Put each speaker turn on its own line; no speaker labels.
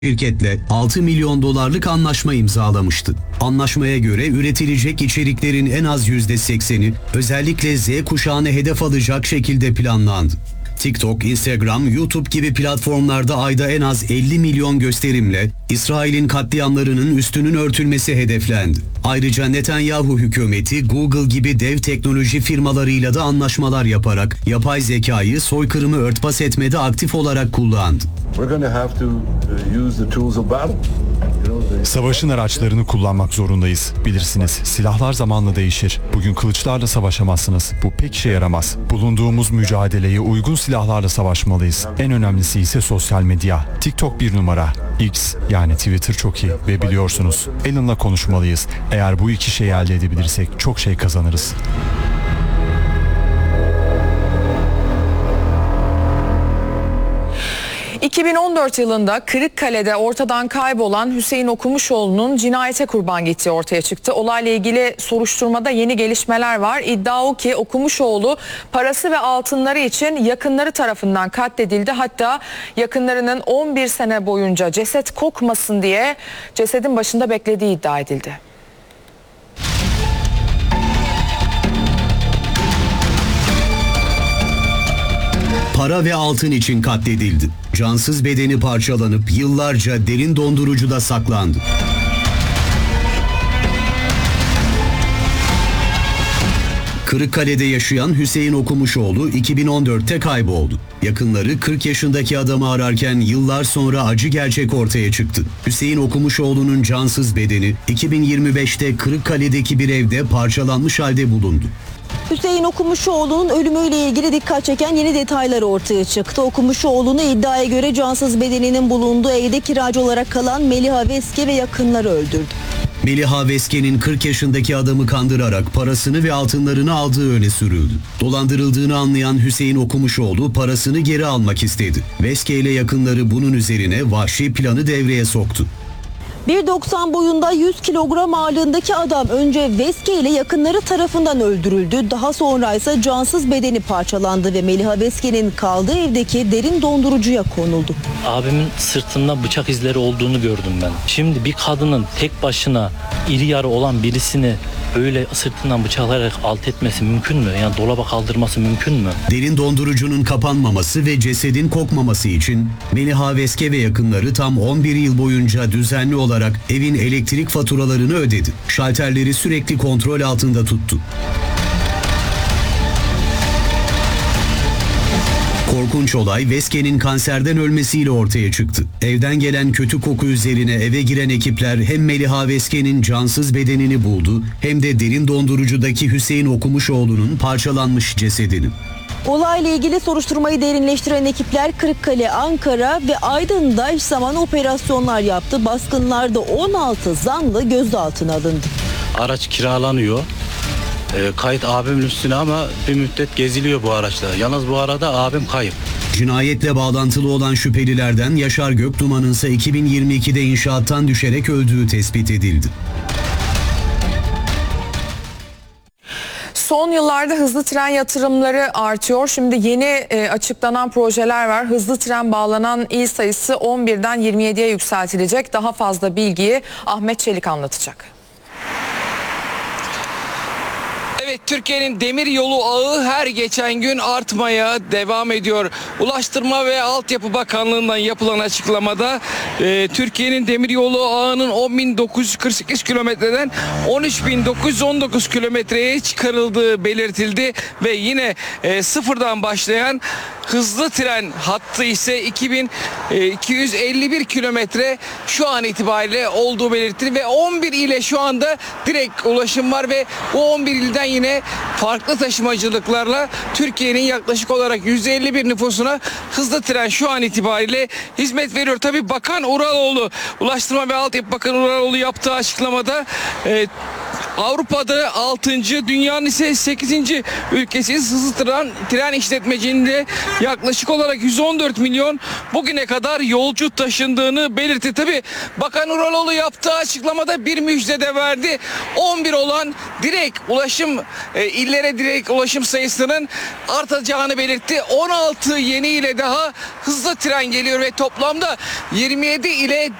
şirketle 6 milyon dolarlık anlaşma imzalamıştı. Anlaşmaya göre üretilecek içeriklerin en az %80'i özellikle Z kuşağını hedef alacak şekilde planlandı. TikTok, Instagram, YouTube gibi platformlarda ayda en az 50 milyon gösterimle İsrail'in katliamlarının üstünün örtülmesi hedeflendi. Ayrıca Netanyahu hükümeti Google gibi dev teknoloji firmalarıyla da anlaşmalar yaparak yapay zekayı soykırımı örtbas etmede aktif olarak kullandı.
Savaşın araçlarını kullanmak zorundayız. Bilirsiniz, silahlar zamanla değişir. Bugün kılıçlarla savaşamazsınız. Bu pek işe yaramaz. Bulunduğumuz mücadeleye uygun silahlarla savaşmalıyız. En önemlisi ise sosyal medya. TikTok bir numara. X yani Twitter çok iyi ve biliyorsunuz. Elon'la konuşmalıyız. Eğer bu iki şeyi elde edebilirsek çok şey kazanırız.
...2014 yılında Kırıkkale'de ortadan kaybolan Hüseyin Okumuşoğlu'nun cinayete kurban gittiği ortaya çıktı. Olayla ilgili soruşturmada yeni gelişmeler var. İddia o ki Okumuşoğlu parası ve altınları için yakınları tarafından katledildi. Hatta yakınlarının 11 sene boyunca ceset kokmasın diye cesedin başında beklediği iddia edildi.
Para ve altın için katledildi. Cansız bedeni parçalanıp yıllarca derin dondurucuda saklandı. Kırıkkale'de yaşayan Hüseyin Okumuşoğlu 2014'te kayboldu. Yakınları 40 yaşındaki adamı ararken yıllar sonra acı gerçek ortaya çıktı. Hüseyin Okumuşoğlu'nun cansız bedeni 2025'te Kırıkkale'deki bir evde parçalanmış halde bulundu.
Hüseyin Okumuşoğlu'nun ölümüyle ilgili dikkat çeken yeni detaylar ortaya çıktı. Okumuşoğlu'nu iddiaya göre cansız bedeninin bulunduğu evde kiracı olarak kalan Meliha Veske ve yakınları öldürdü.
Meliha Veske'nin 40 yaşındaki adamı kandırarak parasını ve altınlarını aldığı öne sürüldü. Dolandırıldığını anlayan Hüseyin Okumuşoğlu parasını geri almak istedi. Veske ile yakınları bunun üzerine vahşi planı devreye soktu.
1.90 boyunda 100 kilogram ağırlığındaki adam önce Veske ile yakınları tarafından öldürüldü. Daha sonra ise cansız bedeni parçalandı ve Meliha Veske'nin kaldığı evdeki derin dondurucuya konuldu.
Abimin sırtında bıçak izleri olduğunu gördüm ben. Şimdi bir kadının tek başına iri yarı olan birisini öyle sırtından bıçaklayarak alt etmesi mümkün mü? Yani dolaba kaldırması mümkün mü?
Derin dondurucunun kapanmaması ve cesedin kokmaması için Meliha Veske ve yakınları tam 11 yıl boyunca düzenli olarak evin elektrik faturalarını ödedi. Şalterleri sürekli kontrol altında tuttu. Korkunç olay Veske'nin kanserden ölmesiyle ortaya çıktı. Evden gelen kötü koku üzerine eve giren ekipler hem Meliha Veske'nin cansız bedenini buldu hem de derin dondurucudaki Hüseyin Okumuşoğlu'nun parçalanmış cesedini.
Olayla ilgili soruşturmayı derinleştiren ekipler Kırıkkale, Ankara ve Aydın'da eş zamanlı operasyonlar yaptı. Baskınlarda 16 zanlı gözaltına alındı.
Araç kiralanıyor. Kayıt abimin üstüne ama bir müddet geziliyor bu araçla. Yalnız bu arada abim kayıp.
Cinayetle bağlantılı olan şüphelilerden Yaşar Göktuman'ın ise 2022'de inşaattan düşerek öldüğü tespit edildi.
Son yıllarda hızlı tren yatırımları artıyor. Şimdi yeni açıklanan projeler var. Hızlı tren bağlanan il sayısı 11'den 27'ye yükseltilecek. Daha fazla bilgiyi Ahmet Çelik anlatacak.
Evet, Türkiye'nin demir yolu ağı her geçen gün artmaya devam ediyor. Ulaştırma ve Altyapı Bakanlığı'ndan yapılan açıklamada Türkiye'nin demir yolu ağının 10.948 kilometreden 13.919 kilometreye çıkarıldığı belirtildi ve yine sıfırdan başlayan hızlı tren hattı ise 2251 kilometre şu an itibariyle olduğu belirtildi ve 11 ile şu anda direkt ulaşım var ve bu 11 ilden yine farklı taşımacılıklarla Türkiye'nin yaklaşık olarak 151 nüfusuna hızlı tren şu an itibariyle hizmet veriyor. Tabii Bakan Uraloğlu, Ulaştırma ve Altyapı Bakanı Uraloğlu yaptığı açıklamada Avrupa'da 6. dünyanın ise 8. ülkesi hızlı tren işletmeciliğinde yaklaşık olarak 114 milyon bugüne kadar yolcu taşındığını belirtti. Tabi Bakan Uraloğlu yaptığı açıklamada bir müjde de verdi. 11 olan direkt ulaşım illere direkt ulaşım sayısının artacağını belirtti. 16 yeni ile daha hızlı tren geliyor ve toplamda 27 ile